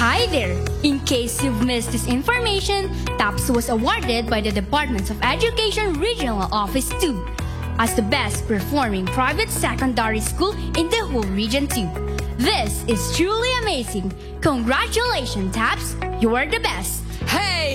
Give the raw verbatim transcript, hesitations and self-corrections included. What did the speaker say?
Hi there! In case you've missed this information, TAPS was awarded by the Department of Education Regional Office two as the best performing private secondary school in the whole Region two. This is truly amazing. Congratulations, TAPS! You are the best! Hey!